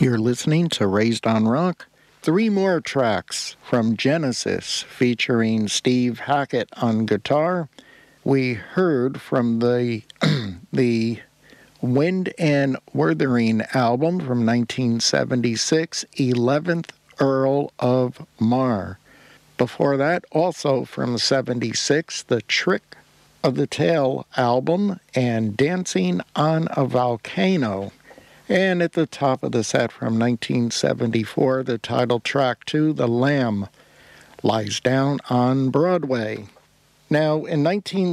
You're listening to Raised on Rock. 3 more tracks from Genesis featuring Steve Hackett on guitar. We heard from the the Wind and Wuthering album from 1976, 11th Earl of Mar. Before that, also from 76, The Trick of the Tail album and Dancing on a Volcano. And at the top of the set from 1974, the title track to The Lamb Lies Down on Broadway. Now, in